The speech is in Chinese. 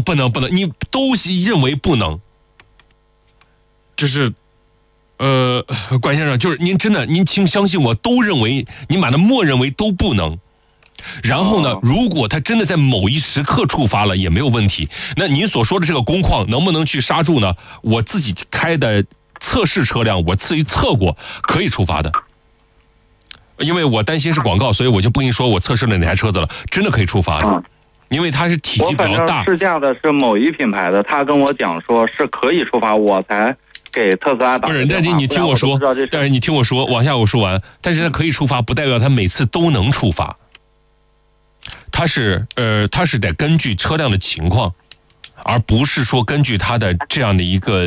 能，你都认为不能，就是管先生，就是您真的，您请相信我，都认为您把它默认为都不能。然后呢，如果它真的在某一时刻触发了也没有问题。那您所说的这个工况能不能去刹住呢？我自己开的测试车辆，我自己测过，可以触发的。因为我担心是广告，所以我就不跟你说我测试了哪台车子了，真的可以触发的。因为它是体积比较大。 我反正试驾的是某一品牌的，他跟我讲说是可以触发，我才给特斯拉打。 不是，但你听我说，但是你听我说，往下我说完。但是它可以触发，不代表它每次都能触发。它是得根据车辆的情况，而不是说根据它的这样的一个